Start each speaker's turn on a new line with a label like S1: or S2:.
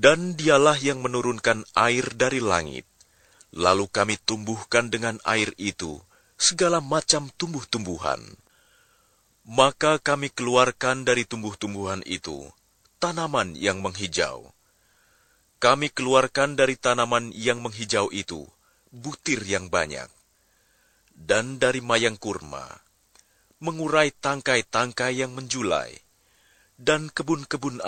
S1: Dan dialah yang menurunkan air dari langit. Lalu kami tumbuhkan dengan air itu segala macam tumbuh-tumbuhan. Maka kami keluarkan dari tumbuh-tumbuhan itu tanaman yang menghijau. Kami keluarkan dari tanaman yang menghijau itu butir yang banyak. Dan dari mayang kurma, mengurai tangkai-tangkai yang menjulai, dan kebun-kebun